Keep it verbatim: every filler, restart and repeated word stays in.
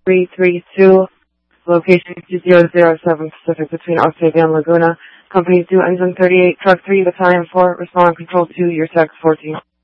three three two, location two zero zero seven Pacific between Octavia and Laguna. Company two engine thirty-eight, truck three, battalion four, respond control two, your text fourteen.